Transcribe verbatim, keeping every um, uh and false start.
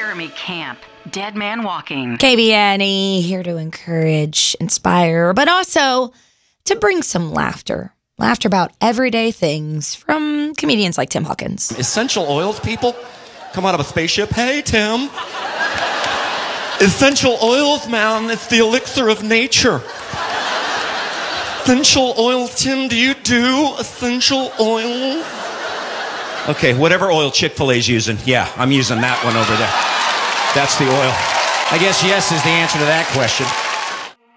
Jeremy Camp, Dead Man Walking. K B N E, here to encourage, inspire, but also to bring some laughter. Laughter about everyday things from comedians like Tim Hawkins. Essential oils, people, come out of a spaceship. Hey, Tim. Essential oils, man, it's the elixir of nature. Essential oils, Tim, do you do essential oils? Okay, whatever oil Chick-fil-A's using. Yeah, I'm using that one over there. That's the oil. I guess yes is the answer to that question.